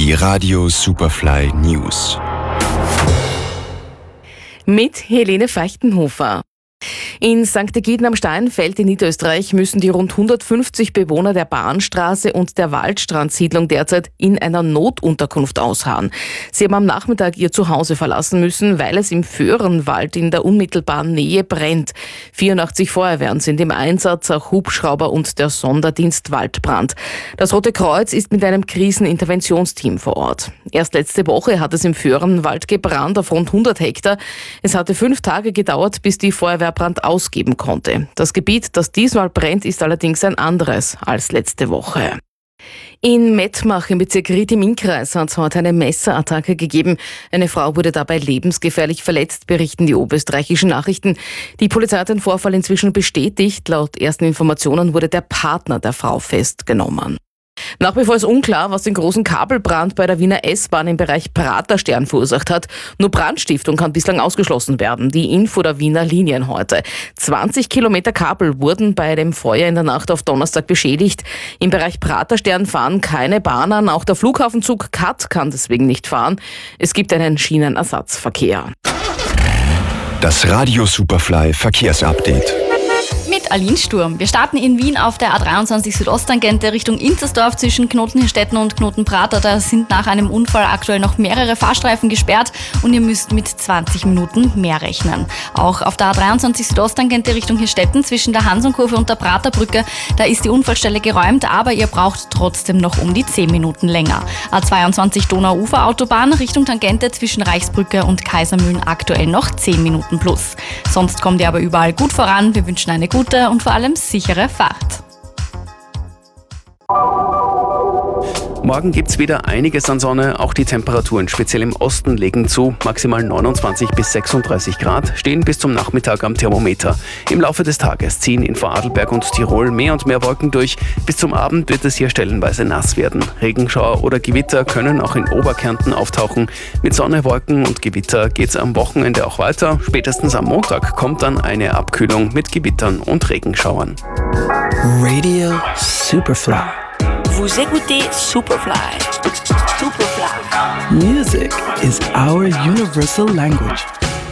Die Radio Superfly News. Mit Helene Feichtenhofer. In St. Egiden am Steinfeld in Niederösterreich müssen die rund 150 Bewohner der Bahnstraße und der Waldstrandsiedlung derzeit in einer Notunterkunft ausharren. Sie haben am Nachmittag ihr Zuhause verlassen müssen, weil es im Föhrenwald in der unmittelbaren Nähe brennt. 84 Feuerwehren sind im Einsatz, auch Hubschrauber und der Sonderdienst Waldbrand. Das Rote Kreuz ist mit einem Kriseninterventionsteam vor Ort. Erst letzte Woche hat es im Föhrenwald gebrannt auf rund 100 Hektar. Es hatte 5 Tage gedauert, bis die Feuerwehr Brand ausgeben konnte. Das Gebiet, das diesmal brennt, ist allerdings ein anderes als letzte Woche. In Mettmach im Bezirk Ried im Innkreis hat es heute eine Messerattacke gegeben. Eine Frau wurde dabei lebensgefährlich verletzt, berichten die oberösterreichischen Nachrichten. Die Polizei hat den Vorfall inzwischen bestätigt. Laut ersten Informationen wurde der Partner der Frau festgenommen. Nach wie vor ist unklar, was den großen Kabelbrand bei der Wiener S-Bahn im Bereich Praterstern verursacht hat. Nur Brandstiftung kann bislang ausgeschlossen werden. Die Info der Wiener Linien heute. 20 Kilometer Kabel wurden bei dem Feuer in der Nacht auf Donnerstag beschädigt. Im Bereich Praterstern fahren keine Bahnen. Auch der Flughafenzug Kat kann deswegen nicht fahren. Es gibt einen Schienenersatzverkehr. Das Radio Superfly Verkehrsupdate. Mit Aline Sturm. Wir starten in Wien auf der A23 Südosttangente Richtung Inzersdorf zwischen Knotenstetten und Knotenprater. Da sind nach einem Unfall aktuell noch mehrere Fahrstreifen gesperrt und ihr müsst mit 20 Minuten mehr rechnen. Auch auf der A23 Südosttangente Richtung Hirstetten zwischen der Hansonkurve und der Praterbrücke, da ist die Unfallstelle geräumt, aber ihr braucht trotzdem noch um die 10 Minuten länger. A22 Donau-Ufer-Autobahn Richtung Tangente zwischen Reichsbrücke und Kaisermühlen aktuell noch 10 Minuten plus. Sonst kommt ihr aber überall gut voran. Wir wünschen eine gute und vor allem sichere Fahrt. Morgen gibt's wieder einiges an Sonne, auch die Temperaturen speziell im Osten legen zu. Maximal 29 bis 36 Grad stehen bis zum Nachmittag am Thermometer. Im Laufe des Tages ziehen in Vorarlberg und Tirol mehr und mehr Wolken durch. Bis zum Abend wird es hier stellenweise nass werden. Regenschauer oder Gewitter können auch in Oberkärnten auftauchen. Mit Sonne, Wolken und Gewitter geht's am Wochenende auch weiter. Spätestens am Montag kommt dann eine Abkühlung mit Gewittern und Regenschauern. Radio Superfly. Vous écoutez Superfly. Superfly. Music is our universal language.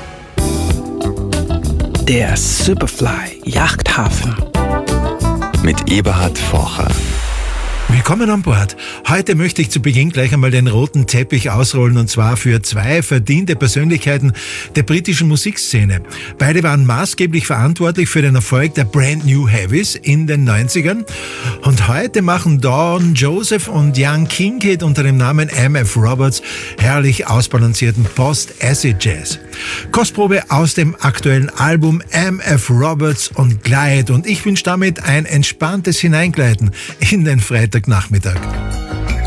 Der Superfly Yachthafen. Mit Eberhard Forcher. Willkommen an Bord. Heute möchte ich zu Beginn gleich einmal den roten Teppich ausrollen, und zwar für 2 verdiente Persönlichkeiten der britischen Musikszene. Beide waren maßgeblich verantwortlich für den Erfolg der Brand New Heavies in den 90ern. Und heute machen Dawn Joseph und Young Kincaid unter dem Namen M.F. Roberts herrlich ausbalancierten Post-Acid-Jazz. Kostprobe aus dem aktuellen Album M.F. Roberts und Glide. Und ich wünsche damit ein entspanntes Hineingleiten in den Freitagnachmittag.